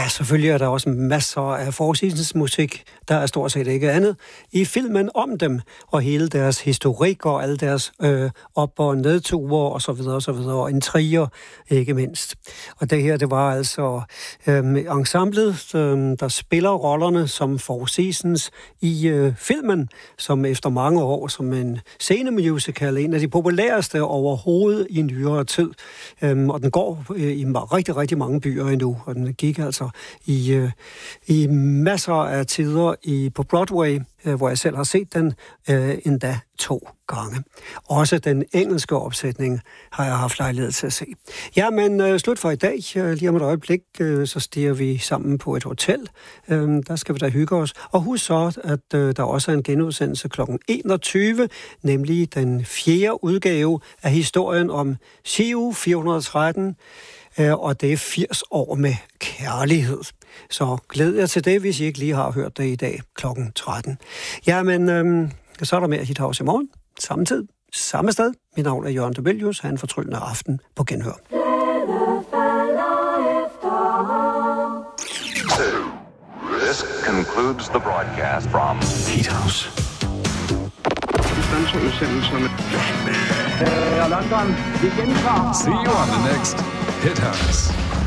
selvfølgelig er der også masser af forsidensmusik. Der er stort set ikke andet i filmen om dem, og hele deres historik og alle deres op- og nedture og så videre, og intriger ikke mindst. Og det her, det var altså ensemblet, der spiller rollerne som Four Seasons i filmen, som efter mange år som en scenemusical, en af de populæreste overhovedet i nyere tid. Og den går i rigtig, rigtig mange byer endnu, og den gik altså i masser af tider på Broadway, hvor jeg selv har set den endda 2 gange. Også den engelske opsætning har jeg haft lejlighed til at se. Ja, men slut for i dag. Lige om et øjeblik, så stiger vi sammen på et hotel. Der skal vi da hygge os. Og husk så, at der også er en genudsendelse kl. 21, nemlig den 4. udgave af historien om Siu 413, og det er 80 år med kærlighed. Så glæd jer til det, hvis I ikke lige har hørt det i dag kl. 13. Ja, men så er der mere Hit House i morgen. Samme tid, samme sted. Mit navn er Jørgen Debelius. Ha' en fortryllende aften på genhør. This concludes the broadcast from Hit House. London, igen fra. See you on the next Hit House.